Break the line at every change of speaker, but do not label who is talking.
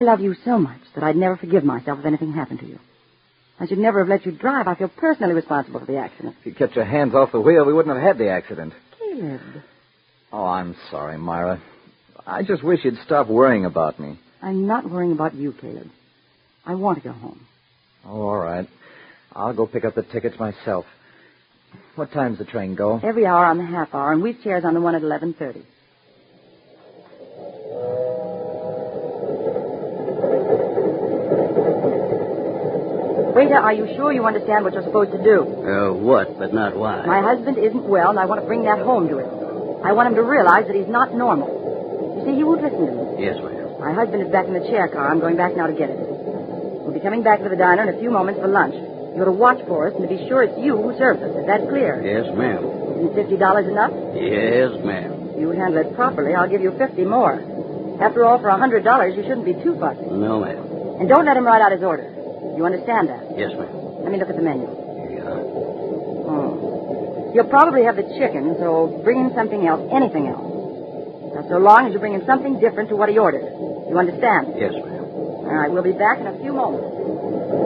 I love you so much that I'd never forgive myself if anything happened to you. I should never have let you drive. I feel personally responsible for the accident.
If you kept your hands off the wheel, we wouldn't have had the accident.
Caleb.
Oh, I'm sorry, Myra. I just wish you'd stop worrying about me.
I'm not worrying about you, Caleb. I want to go home.
Oh, all right. I'll go pick up the tickets myself. What time's the train go?
Every hour on the half hour, and we've chairs on the one at 11:30. Waiter, are you sure you understand what you're supposed to do?
What, but not why?
My husband isn't well, and I want to bring that home to him. I want him to realize that he's not normal. You see, he won't listen to me.
Yes, ma'am.
My husband is back in the chair car. I'm going back now to get him. We'll be coming back to the diner in a few moments for lunch. You're to watch for us and to be sure it's you who serves us. Is that clear?
Yes, ma'am.
Isn't $50 enough?
Yes, ma'am.
If you handle it properly, I'll give you 50 more. After all, for $100, you shouldn't be too fussy.
No, ma'am.
And don't let him write out his order. You understand that?
Yes, ma'am.
Let me look at the menu.
Here you are.
Oh. You'll probably have the chicken, so bring in something else, anything else. Now, so long as you bring in something different to what he ordered. You understand?
Yes, ma'am.
All right, we'll be back in a few moments.